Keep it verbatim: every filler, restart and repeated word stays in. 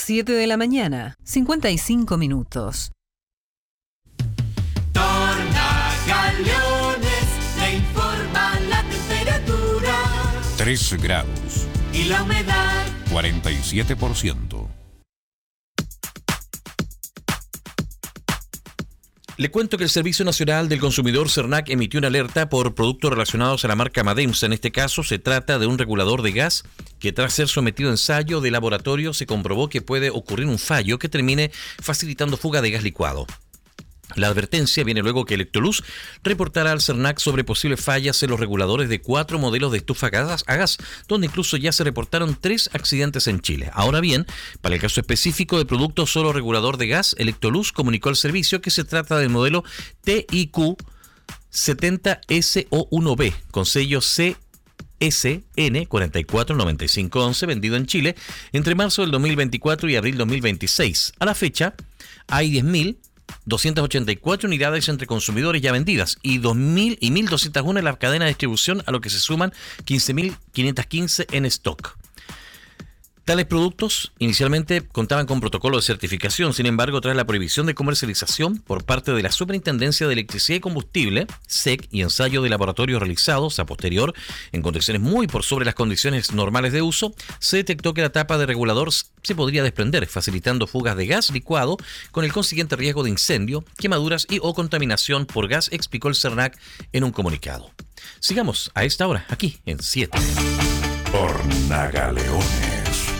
siete de la mañana, cincuenta y cinco minutos. Tornagaleones le informa la temperatura. tres grados. Y la humedad. cuarenta y siete por ciento. Le cuento que el Servicio Nacional del Consumidor, Cernac, emitió una alerta por productos relacionados a la marca Mademsa. En este caso, se trata de un regulador de gas que, tras ser sometido a ensayo de laboratorio, se comprobó que puede ocurrir un fallo que termine facilitando fuga de gas licuado. La advertencia viene luego que Electrolux reportará al Cernac sobre posibles fallas en los reguladores de cuatro modelos de estufa a gas, a gas, donde incluso ya se reportaron tres accidentes en Chile. Ahora bien, para el caso específico de productos solo regulador de gas, Electrolux comunicó al servicio que se trata del modelo T I Q setenta S O uno B con sello C S N cuatro cuatro nueve cinco uno uno, vendido en Chile entre marzo del dos mil veinticuatro y abril dos mil veintiséis. A la fecha, hay diez mil doscientas ochenta y cuatro unidades entre consumidores ya vendidas y dos mil y mil doscientos uno en la cadena de distribución, a lo que se suman quince mil quinientos quince en stock. Tales productos inicialmente contaban con protocolo de certificación. Sin embargo, tras la prohibición de comercialización por parte de la Superintendencia de Electricidad y Combustible, S E C, y ensayo de laboratorio realizados a posterior en condiciones muy por sobre las condiciones normales de uso, se detectó que la tapa de regulador se podría desprender, facilitando fugas de gas licuado con el consiguiente riesgo de incendio, quemaduras y o contaminación por gas, explicó el Cernac en un comunicado. Sigamos a esta hora, aquí en siete. Tornagaleones.